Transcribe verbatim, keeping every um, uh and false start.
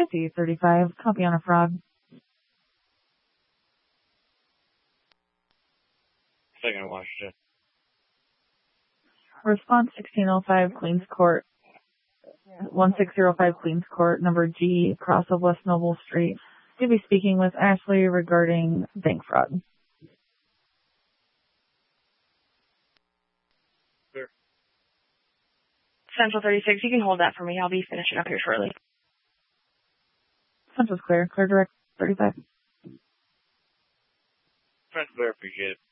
C thirty-five, copy on a fraud. Second Washington. Response sixteen oh five, Queens Court. one six zero five Queens Court, number G, across of West Noble Street. You'll be speaking with Ashley regarding bank fraud. Sure. Central thirty-six, you can hold that for me. I'll be finishing up here shortly. Central's clear. Clear direct thirty-five. Friends, clear. Appreciate it.